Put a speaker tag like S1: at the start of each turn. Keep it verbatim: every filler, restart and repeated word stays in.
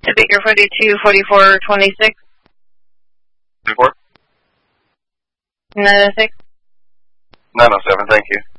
S1: to Baker forty-two, forty-four, twenty-six.
S2: Two four?
S1: nine oh six.
S2: nine oh seven, thank you.